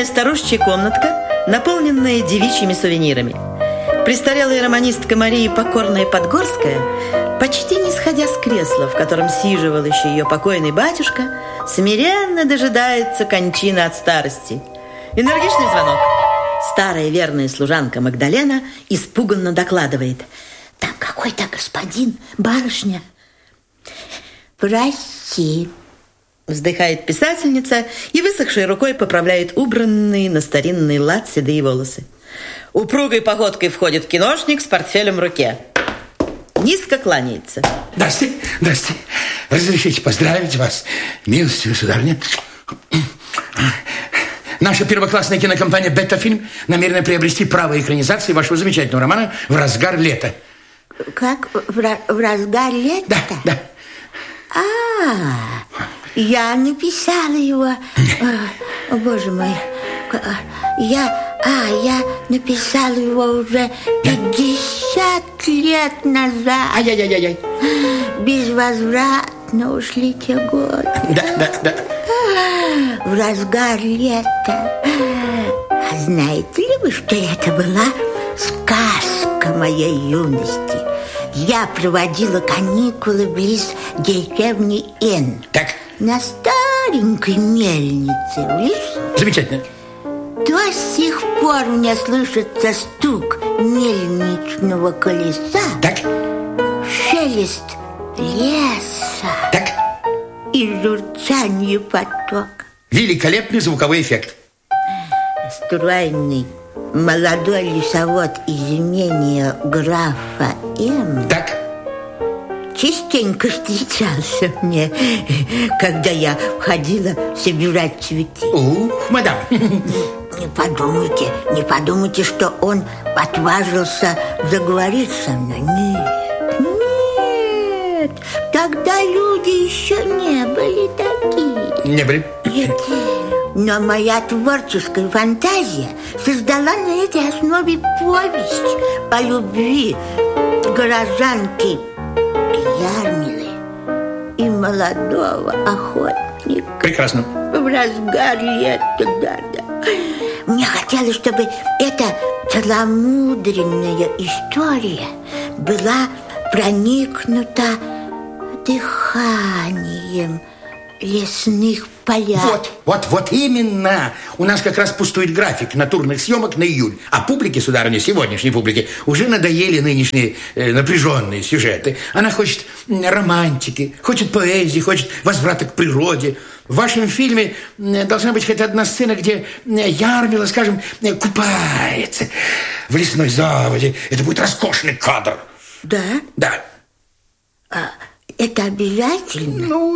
Уютная старушечья комнатка, наполненная девичьими сувенирами. Престарелая романистка Мария Покорная Подгорская, почти не сходя с кресла, в котором сиживал еще ее покойный батюшка, смиренно дожидается кончины от старости. Энергичный звонок. Старая верная служанка Магдалена испуганно докладывает: там какой-то господин, барышня. Прости. Вздыхает писательница и высохшей рукой поправляет убранные на старинный лад седые волосы. Упругой походкой входит киношник с портфелем в руке. Низко кланяется. Здрасте, здрасте. Разрешите поздравить вас, милостивая сударыня. Наша первоклассная кинокомпания «Бета-фильм» намерена приобрести право экранизации вашего замечательного романа «В разгар лета». Как? В разгар лета? Да, да. Я написала его. О, боже мой. Я написала его уже 50 лет назад. Ай-яй-яй-яй. Безвозвратно ушли те годы. Да. В разгар лета. А знаете ли вы, что это была сказка моей юности? Я проводила каникулы близ деревни Н. Так. На старенькой мельнице в лесу. Замечательно. До сих пор у меня слышится стук мельничного колеса. Так. Шелест леса. Так. И журчание потока. Великолепный звуковой эффект. Стройный молодой лесовод из имения графа М. Так. Частенько встречался мне, когда я ходила собирать цветы. Мадам. Не подумайте, что он отважился заговорить со мной. Нет. Тогда люди еще не были такие. Не были. Нет. Но моя творческая фантазия создала на этой основе повесть о любви горожанки Ярмилы и молодого охотника. Прекрасно. В разгар лета, да. Мне хотелось, чтобы эта целомудренная история была проникнута дыханием лесных полях. Вот именно. У нас как раз пустует график натурных съемок на июль. А публике, сударыня, сегодняшней публике, уже надоели нынешние напряженные сюжеты. Она хочет романтики, хочет поэзии, хочет возврата к природе. В вашем фильме должна быть хоть одна сцена, где Ярмила, скажем, купается в лесной заводе. Это будет роскошный кадр. Да? Да. Это обязательно?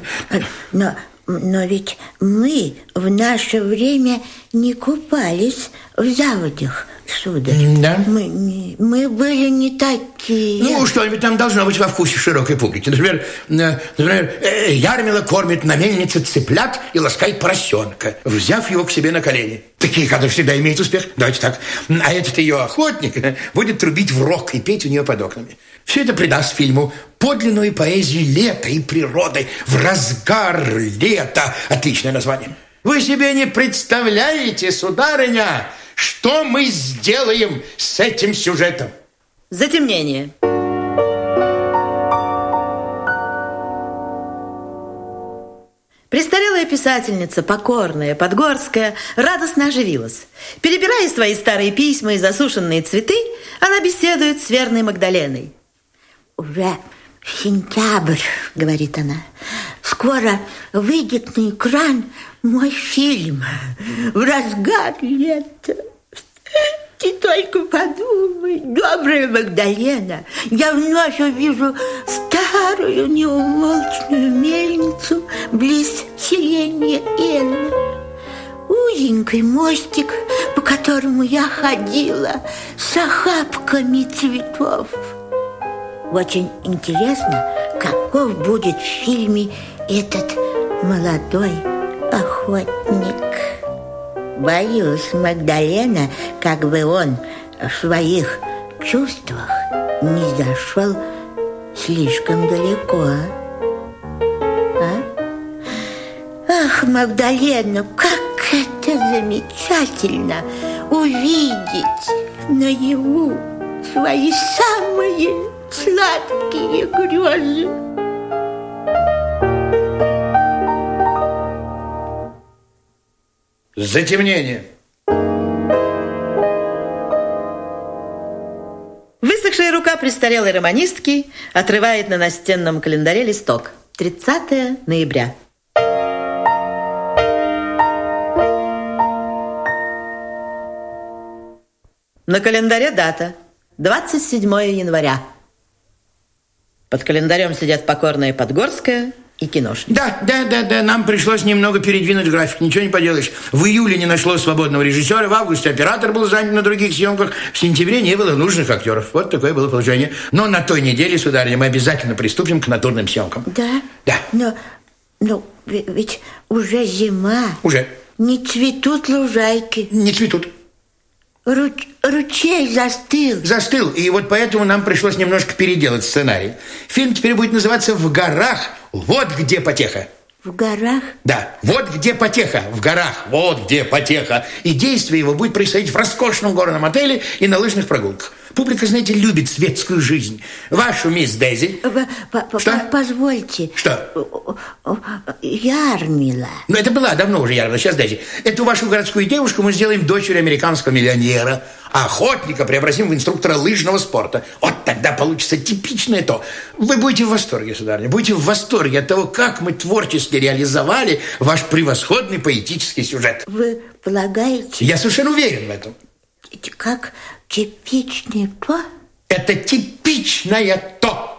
Но ведь мы в наше время не купались в заводях, сударь. Да? Мы были не такие. Что-нибудь там должно быть во вкусе широкой публики. Например, Ярмила кормит на мельнице цыплят и ласкает поросенка, взяв его к себе на колени. Такие кадры всегда имеют успех. Давайте так. А этот ее охотник будет трубить в рог и петь у нее под окнами. Все это придаст фильму подлинную поэзию лета и природы. В разгар лета. Отличное название. Вы себе не представляете, сударыня, что мы сделаем с этим сюжетом? Затемнение. Престарелая писательница, покорная, Подгорская, радостно оживилась. Перебирая свои старые письма и засушенные цветы, она беседует с верной Магдаленой. Уже сентябрь, говорит она. Скоро выйдет на экран мой фильм «В разгар лета». Ты только подумай, добрая Магдалена, я вновь увижу старую неумолчную мельницу близ селения Н. Узенький мостик, по которому я ходила с охапками цветов. Очень интересно, каков будет в фильме этот молодой охотник. Боюсь, Магдалена, как бы он в своих чувствах не зашел слишком далеко. Ах, Магдалена, как это замечательно увидеть наяву свои самые сладкие грезы. Затемнение. Высохшая рука престарелой романистки отрывает на настенном календаре листок. 30 ноября. На календаре дата 27 января. Под календарем сидят покорная Подгорская и киношник. Да, нам пришлось немного передвинуть график, ничего не поделаешь. В июле не нашлось свободного режиссера, в августе оператор был занят на других съемках, в сентябре не было нужных актеров. Вот такое было положение. Но на той неделе, сударыня, мы обязательно приступим к натурным съемкам. Да? Да. Но ведь уже зима. Уже. Не цветут лужайки. Не цветут. Ручей застыл. Застыл, и вот поэтому нам пришлось немножко переделать сценарий. Фильм теперь будет называться «В горах». Вот где потеха. В горах? Да, вот где потеха, в горах, вот где потеха. И действие его будет происходить в роскошном горном отеле и на лыжных прогулках. Публика, знаете, любит светскую жизнь. Вашу мисс Дейзи. Что? Позвольте. Что? Ярмила. Ну, это была давно уже Ярмила, сейчас Дейзи. Эту вашу городскую девушку мы сделаем дочерью американского миллионера, а охотника преобразим в инструктора лыжного спорта. Вот тогда получится типичное то. Вы будете в восторге, сударыня, будете в восторге от того, как мы творчески реализовали ваш превосходный поэтический сюжет. Вы полагаете? Я совершенно уверен в этом. Как типичное то? Это типичное то.